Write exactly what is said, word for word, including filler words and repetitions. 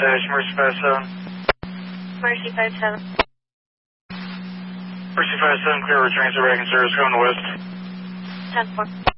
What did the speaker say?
Dispatch, Mercy five seven. Mercy five seven. Mercy five seven, clear over transfer back in service, going to west. ten four.